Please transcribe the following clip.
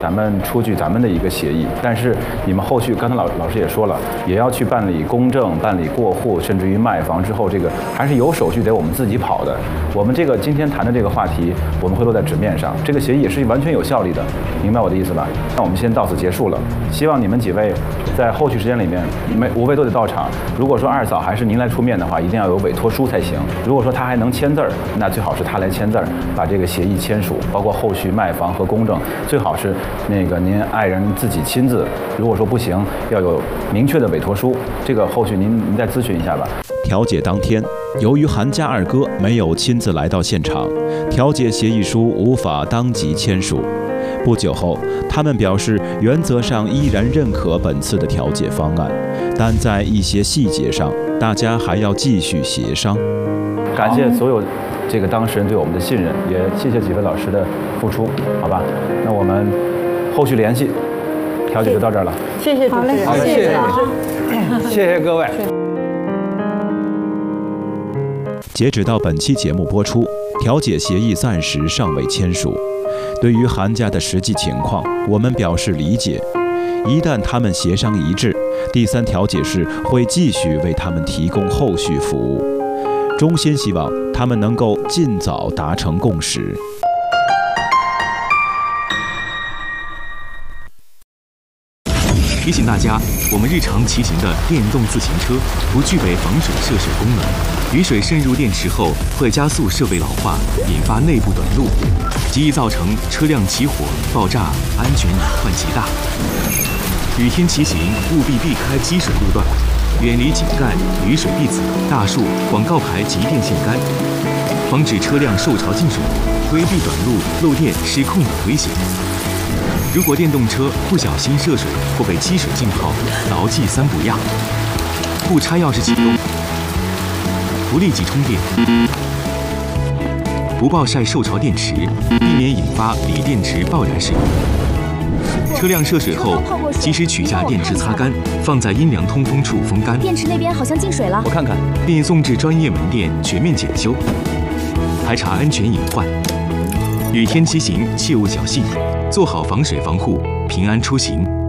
咱们出具咱们的一个协议，但是你们后续刚才老师也说了，也要去办理公证、办理过户，甚至于卖房之后，这个还是有手续得我们自己跑的。我们这个今天谈的这个话题，我们会落在纸面上，这个协议也是完全有效力的，明白我的意思吧？那我们先到此结束了。希望你们几位在后续时间里面，无非都得到场。如果说二嫂还是您来出面的话，一定要有委托书才行。如果说他还能签字儿，那最好是他来签字儿，把这个协议签署，包括后续卖房和公证，最好是那个您爱人自己亲自。如果说不行，要有明确的委托书。这个后续您再咨询一下吧。 调解当天，由于韩家二哥没有亲自来到现场，调解协议书无法当即签署。不久后，他们表示原则上依然认可本次的调解方案，但在一些细节上，大家还要继续协商。 感谢所有这个当事人对我们的信任，也谢谢几位老师的付出，好吧？那我们后续联系，调解就到这儿了。 谢谢主持人， 好嘞， 谢谢老师， 谢谢各位。 截止到本期节目播出，调解协议暂时尚未签署。对于韩家的实际情况，我们表示理解。一旦他们协商一致，第三调解室会继续为他们提供后续服务。衷心希望他们能够尽早达成共识。 提醒大家，我们日常骑行的电动自行车不具备防水涉水功能，雨水渗入电池后会加速设备老化，引发内部短路，极易造成车辆起火、爆炸，安全隐患极大。雨天骑行务必避开积水路段，远离井盖、雨水壁子、大树、广告牌及电线杆，防止车辆受潮进水，规避短路、漏电、失控等危险。如果电动车不小心涉水或被积水浸泡，牢记3不要：不插钥匙启动，不立即充电，不暴晒受潮电池，避免引发锂电池爆燃事故。车辆涉水后，及时取下电池擦干，放在阴凉通风处风干。 电池那边好像进水了， 我看看，并送至专业门店全面检修，排查安全隐患。雨天骑行切勿侥幸，做好防水防护，平安出行。